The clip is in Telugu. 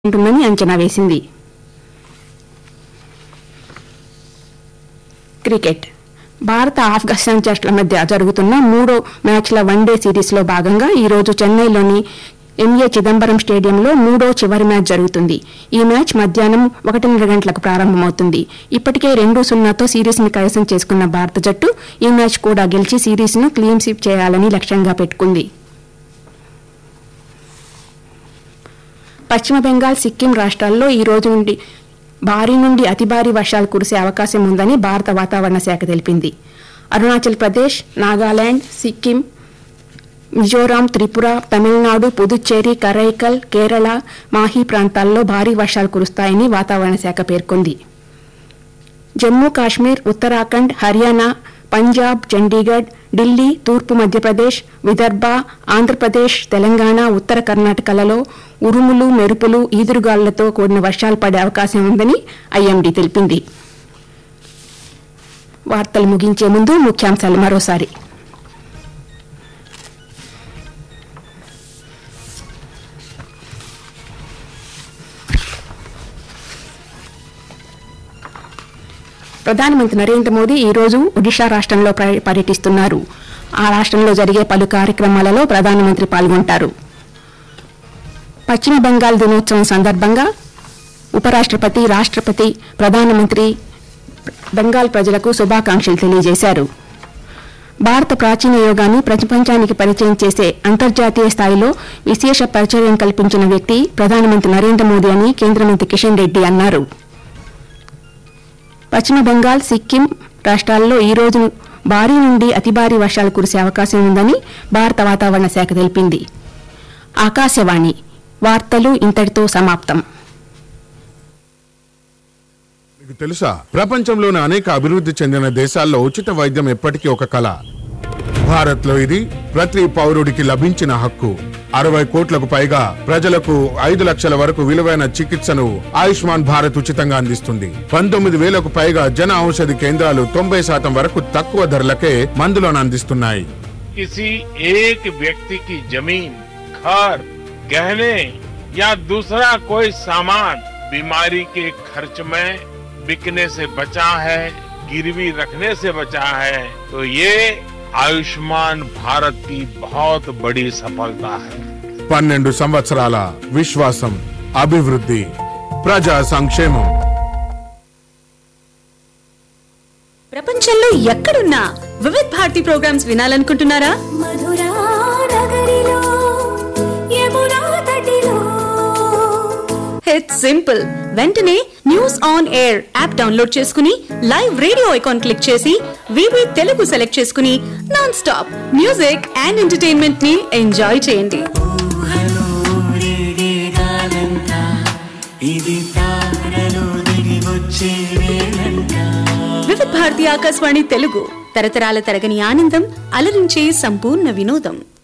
ఉంటుందని అంచనా వేసింది. క్రికెట్. భారత ఆఫ్ఘనిస్తాన్ జట్ల మధ్య జరుగుతున్న 3వ మ్యాచ్ల వన్డే సిరీస్లో భాగంగా ఈరోజు చెన్నైలోని ఎంఏ చిదంబరం స్టేడియంలో 3వ చివరి మ్యాచ్ జరుగుతుంది. ఈ మ్యాచ్ మధ్యాహ్నం 1:30 గంటలకు ప్రారంభమవుతుంది. ఇప్పటికే 2-0తో సిరీస్ను కైవసం చేసుకున్న భారత జట్టు ఈ మ్యాచ్ కూడా గెలిచి సిరీస్ను క్లీన్ స్వీప్ చేయాలని లక్ష్యంగా పెట్టుకుంది. పశ్చిమ బెంగాల్, సిక్కిం రాష్ట్రాల్లో ఈ రోజు నుండి భారీ నుండి అతి భారీ వర్షాలు కురిసే అవకాశం ఉందని భారత వాతావరణ శాఖ తెలిపింది. అరుణాచల్ ప్రదేశ్, నాగాలాండ్, సిక్కిం, మిజోరాం, త్రిపుర, తమిళనాడు, పుదుచ్చేరి, కరైకల్, కేరళ, మాహీ ప్రాంతాల్లో భారీ వర్షాలు కురుస్తాయని వాతావరణ శాఖ పేర్కొంది. జమ్మూ కాశ్మీర్, ఉత్తరాఖండ్, హర్యానా, పంజాబ్, చండీగఢ్, ఢిల్లీ, తూర్పు మధ్యప్రదేశ్, విదర్భ, ఆంధ్రప్రదేశ్, తెలంగాణ, ఉత్తర కర్ణాటకలలో ఉరుములు, మెరుపులు, ఈదురుగాలులతో కూడిన వర్షాలు పడే అవకాశం ఉందని ఐఎండీ తెలిపింది. వార్తలు ముగించే ముందు ముఖ్యాంశాలు మరోసారి. ప్రధానమంత్రి నరేంద్ర మోదీ ఈ రోజు ఒడిషా రాష్ట్రంలో పర్యటిస్తున్నారు. ఆ రాష్ట్రంలో జరిగే పలు కార్యక్రమాలలో ప్రధానమంత్రి పాల్గొంటారు. పశ్చిమ బెంగాల్ దినోత్సవం సందర్భంగా ఉపరాష్ట్రపతి, రాష్ట్రపతి, ప్రధానమంత్రి బెంగాల్ ప్రజలకు శుభాకాంక్షలు తెలియజేశారు. భారత ప్రాచీన యోగాన్ని ప్రపంచానికి పరిచయం చేసే అంతర్జాతీయ స్థాయిలో విశేష పరిచయం కల్పించిన వ్యక్తి ప్రధానమంత్రి నరేంద్ర మోదీ అని కేంద్ర మంత్రి కిషన్ రెడ్డి అన్నారు. పశ్చిమ బెంగాల్, సిక్కిం రాష్ట్రాల్లో ఈ రోజు భారీ నుండి అతి భారీ వర్షాలు కురిసే అవకాశం ఉందని భారత వాతావరణ శాఖ తెలిపింది. ఆకాశవాణి వార్తలు ఇంతటితో సమాప్తం. మీకు తెలుసా, ప్రపంచంలోని అనేక అభివృద్ధి చెందిన దేశాల్లో ఉచిత వైద్యం ఎప్పటికీ ఒక కళ. భారత్లో ఇది ప్రతి పౌరుడికి లభించిన హక్కు. 60 కోట్లకు పైగా ప్రజలకు 5 లక్షల వరకు విలువైన చికిత్సను ఆయుష్మాన్ భారత్ ఉచితంగా అందిస్తుంది. 19,000కు పైగా జన ఔషధి కేంద్రాలు 90% వరకు తక్కువ ధరలకే మందులను అందిస్తున్నాయి. किसी एक व्यक्ति की जमीन, घर, गहने या दूसरा कोई सामान बीमारी के खर्च में बिकने से बचा है, गिरवी रखने से बचा है, तो ये आयुष्मान भारत की बहुत बड़ी सफलता है. 12 సంవత్సరాల విశ్వాసం, అభివృద్ధి, ప్రజా సంక్షేమం. ప్రపంచంలో ఎక్కడున్నా Vividh Bharati programmes వినాలనుకుంటున్నారా? It's simple. వెంటనే news on air app download చేసుకుని లైవ్ రేడియో ఐకాన్ క్లిక్ చేసి వివి తెలుగు సెలెక్ట్ చేసుకుని non stop music and entertainment ని ఎంజాయ్ చేయండి. వివిధ్ భారతి ఆకాశవాణి తెలుగు, తరతరాల తరగని ఆనందం, అలరించే సంపూర్ణ వినోదం.